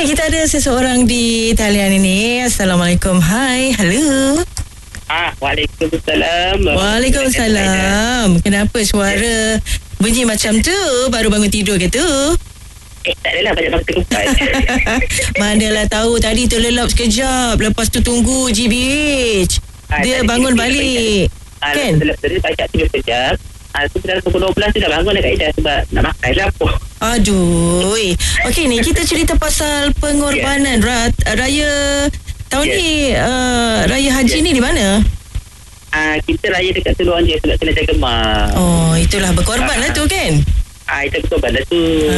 Okey, kita ada seseorang di talian ini. Assalamualaikum. Hai, halo. Waalaikumsalam. Waalaikumsalam. Kenapa suara bunyi macam tu? Baru bangun tidur ke tu? Tak adalah, banyak masa terlupa. Manalah tahu tadi terlelap sekejap. Lepas tu tunggu GBH. Dia bangun balik. Kan? Tadi baca tidur sekejap. Aku dalam pukul 12 tu dah bangun dah Kak Ida sebab nak makan apa. Aduh. Okey ni kita cerita pasal pengorbanan raya tahun ni, raya haji ni di mana? Kita raya dekat Seluruh je sebab kena jaga mak. Oh, itulah berkorban lah tu kan? Itu berkorban lah tu.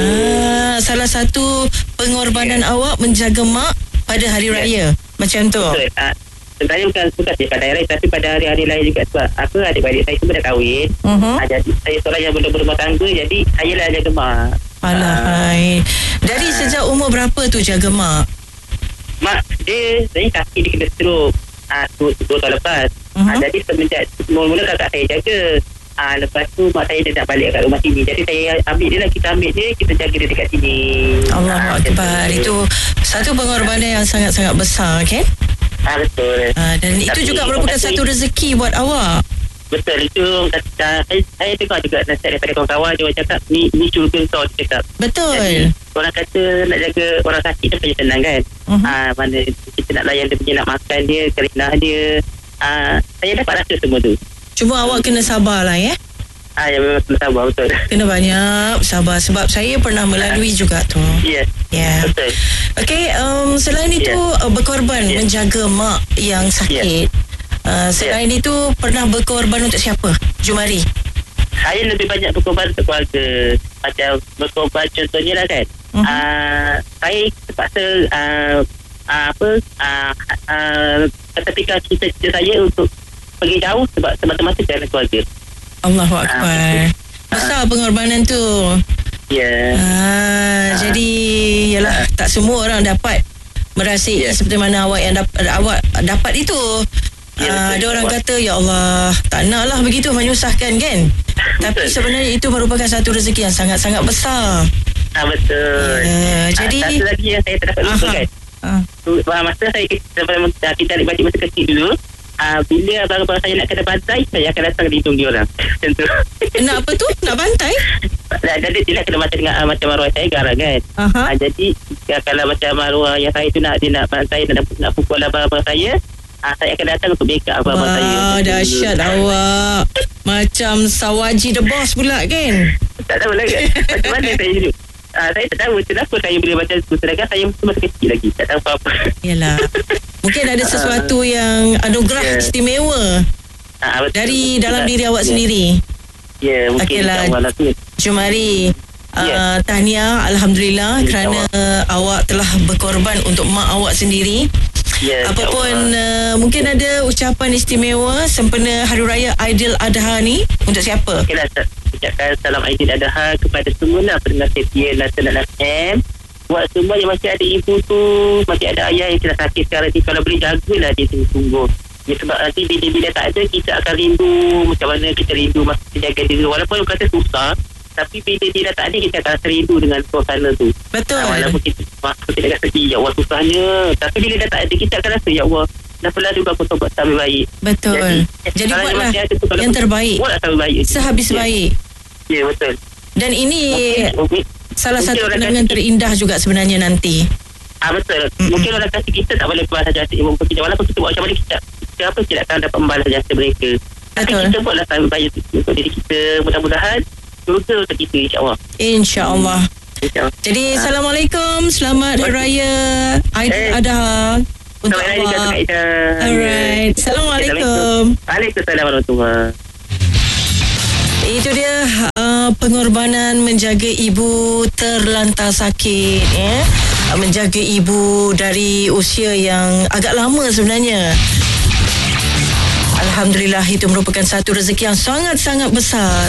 Salah satu pengorbanan awak menjaga mak pada hari raya. Macam tu. Betul. Sebenarnya bukan pada hari raya, tapi pada hari-hari lain juga sebab adik-adik saya semua dah kahwin. Jadi saya seorang yang belum berumah tangga, jadi saya lah jaga mak. Alahai. Dari sejak umur berapa tu jaga mak? Mak dia sebenarnya kaki dia kena stroke 2 tahun lepas. Jadi semenjak mula-mula kakak saya jaga. Lepas tu mak saya dia nak balik kat rumah sini. Jadi saya ambil dia lah, kita ambil dia, kita jaga dia dekat sini. Allahu Akbar. Itu satu pengorbanan yang sangat-sangat besar kan? Betul. Dan itu juga merupakan satu rezeki buat awak. Betul, itu saya dengar juga nasihat daripada kawan-kawan. Dia orang cakap ni syurga kau, dia cakap. Betul. Jadi orang kata nak jaga orang sakit tu saja senang kan. Mana kita nak layan dia punya, nak makan dia, kerinah dia. Saya dapat rasa semua tu. Cuma awak kena sabar lah ya. Ya, memang kena sabar, betul. Kena banyak sabar sebab saya pernah melalui juga tu. Ya, betul. Okey, selain itu berkorban menjaga mak yang sakit. Selain itu pernah berkorban untuk siapa? Jumari. Saya lebih banyak berkorban untuk keluarga. Macam berkorban contohnya lah kan. Saya terpaksa ketika cita-cita saya untuk pergi jauh sebab semata-mata kerana keluarga. Allahu Akbar. Besar pengorbanan tu. Jadi yalah, tak semua orang dapat merasai seperti mana awak yang awak dapat itu. Ada orang kata ya Allah, tak naklah begitu menyusahkan kan. Tapi sebenarnya itu merupakan satu rezeki yang sangat-sangat besar. Betul. Jadi satu lagi yang saya terdapat lupa kan. Masa kita adik balik masa kecil dulu, bila abang-abang saya nak kena bantai, saya akan datang lindung dia orang. Macam tu. Nak apa tu? Nak bantai? Jadi dia nak kena bantai dengan macam arwah saya garang kan. Jadi kalau macam arwah yang saya tu dia nak bantai, nak pukul abang-abang saya akan datang untuk backup abang-abang saya. Dahsyat awak. Macam Sawaji the Boss pula kan? Tak tahu lah kan. Macam mana saya hidup. Saya tak tahu kenapa saya boleh macam tu. Sedangkan saya masih kecil lagi. Tak tahu apa-apa. Yalah. Mungkin ada sesuatu yang anugerah istimewa dari dalam diri awak sendiri. Ya, mungkin. Jumari, tahniah, Alhamdulillah kerana awak telah berkorban untuk mak awak sendiri. Apapun mungkin ada ucapan istimewa sempena Hari Raya Aidiladha ni untuk siapa? Okeylah, ucapkan salam Aidiladha kepada semua pendengar setia Nasional FM. Buat semua yang masih ada ibu tu, masih ada ayah yang sedang sakit sekarang ni, kalau boleh jagalah dia sungguh-sungguh. Sebab nanti bila tak ada, kita akan rindu macam mana kita rindu masa kita jaga diri. Walaupun kata susah, tapi bila dia dah tak ada, kita akan rindu dengan suasana tu. Betul. Walaupun kita rasa sedih, ya Allah susahnya, tapi bila dah tak ada, kita akan rasa ya Allah, dah pernah juga aku tobat tak lebih baik. Betul. Jadi buatlah yang terbaik, sehabis baik. Ya, betul. Dan ini salah satu kenangan terindah juga sebenarnya nanti. Betul. Mungkin orang kata kita tak boleh balas jasa ibu bapa kita. Walaupun kita buat macam mana, kita tidak akan dapat membalas jasa mereka. Tapi kita buatlah sahabat baik untuk diri kita. Mudah-mudahan surga untuk kita, insyaAllah. InsyaAllah. Jadi Assalamualaikum. Selamat Hari Raya Aidiladha untuk awak. Alright. Assalamualaikum. Waalaikumsalam warahmatullahi. Itu dia pengorbanan menjaga ibu terlantar sakit, menjaga ibu dari usia yang agak lama sebenarnya. Alhamdulillah, itu merupakan satu rezeki yang sangat-sangat besar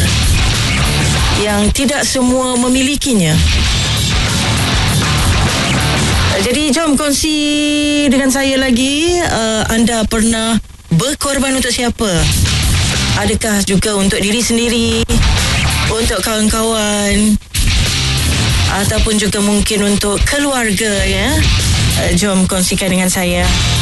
yang tidak semua memilikinya. Jadi jom kongsi dengan saya lagi, anda pernah berkorban untuk siapa? Adakah juga untuk diri sendiri, untuk kawan-kawan, ataupun juga mungkin untuk keluarga ya. Jom kongsikan dengan saya.